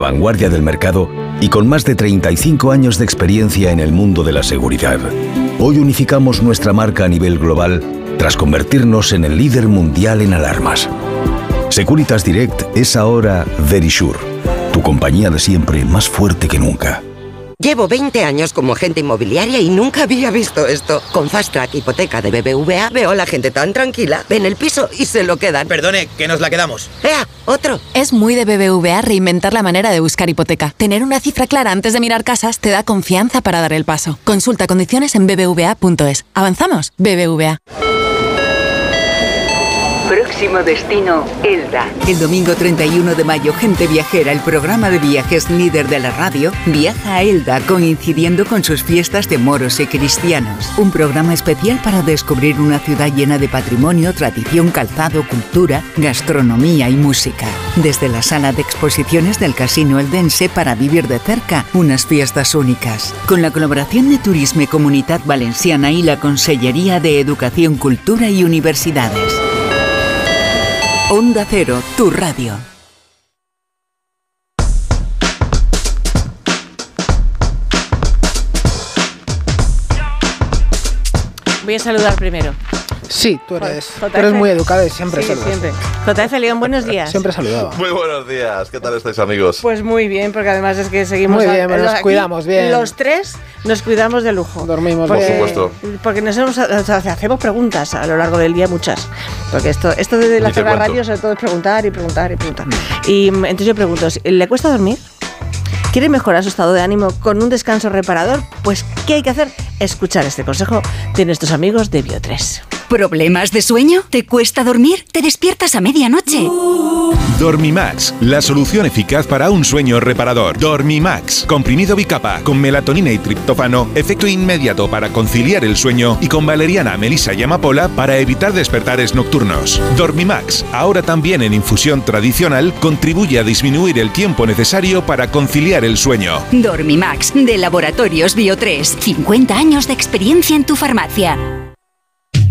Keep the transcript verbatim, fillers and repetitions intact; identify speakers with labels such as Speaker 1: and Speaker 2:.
Speaker 1: vanguardia del mercado y con más de treinta y cinco años de experiencia en el mundo de la seguridad. Hoy unificamos nuestra marca a nivel global tras convertirnos en el líder mundial en alarmas. Securitas Direct es ahora Verisure, tu compañía de siempre más fuerte que nunca.
Speaker 2: Llevo veinte años como agente inmobiliaria y nunca había visto esto. Con Fast Track Hipoteca de B B V A veo a la gente tan tranquila. Ven el piso y se lo quedan.
Speaker 3: Perdone, que nos la quedamos.
Speaker 2: ¡Ea! ¡Otro!
Speaker 4: Es muy de B B V A reinventar la manera de buscar hipoteca. Tener una cifra clara antes de mirar casas te da confianza para dar el paso. Consulta condiciones en b b v a punto es. ¿Avanzamos? B B V A.
Speaker 5: Próximo destino, Elda. El domingo treinta y uno de mayo, Gente Viajera, el programa de viajes líder de la radio, viaja a Elda coincidiendo con sus fiestas de moros y cristianos. Un programa especial para descubrir una ciudad llena de patrimonio, tradición, calzado, cultura, gastronomía y música. Desde la sala de exposiciones del Casino Eldense para vivir de cerca unas fiestas únicas. Con la colaboración de Turisme Comunitat Valenciana y la Consellería de Educación, Cultura y Universidades. Onda Cero, tu radio.
Speaker 6: Voy a saludar primero.
Speaker 7: Sí, tú eres, tú eres muy educado y siempre
Speaker 6: sí,
Speaker 7: saludas.
Speaker 6: Siempre. J F León, buenos días.
Speaker 7: Siempre saludaba.
Speaker 8: Muy buenos días, ¿qué tal estáis, amigos?
Speaker 6: Pues muy bien, porque además es que seguimos...
Speaker 7: Muy bien, a, nos aquí, cuidamos bien.
Speaker 6: Los tres nos cuidamos de lujo.
Speaker 7: Dormimos
Speaker 6: porque,
Speaker 8: por supuesto.
Speaker 6: Porque nos hemos, hacemos preguntas a lo largo del día, muchas. Porque esto, esto de la hacer la radio sobre todo es preguntar y preguntar y preguntar. Y entonces yo pregunto, ¿le cuesta dormir? ¿Quiere mejorar su estado de ánimo con un descanso reparador? Pues, ¿qué hay que hacer? Escuchar este consejo de nuestros amigos de Bio tres.
Speaker 9: ¿Problemas de sueño? ¿Te cuesta dormir? ¿Te despiertas a medianoche?
Speaker 10: Dormimax, la solución eficaz para un sueño reparador. Dormimax, comprimido bicapa, con melatonina y triptófano, efecto inmediato para conciliar el sueño y con valeriana, melisa y amapola para evitar despertares nocturnos. Dormimax, ahora también en infusión tradicional, contribuye a disminuir el tiempo necesario para conciliar el sueño.
Speaker 9: Dormimax, de Laboratorios Bio tres, cincuenta años de experiencia en tu farmacia.